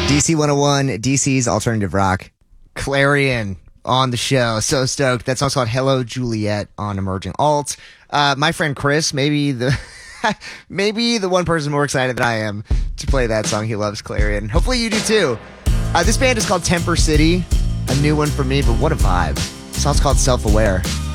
DC 101, DC's alternative rock. Clarion on the show. So stoked. That song's called Hello Juliet on Emerging Alt. My friend Chris, maybe the one person more excited than I am to play that song. He loves Clarion. Hopefully you do too. This band is called Temper City. A new one for me, but what a vibe. The song's called Self-Aware.